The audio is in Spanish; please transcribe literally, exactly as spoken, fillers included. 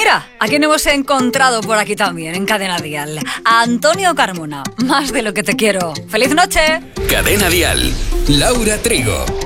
mira, ¿a quién hemos encontrado por aquí también, en Cadena Dial? A Antonio Carmona, más de lo que te quiero. ¡Feliz noche! Cadena Dial, Laura Trigo.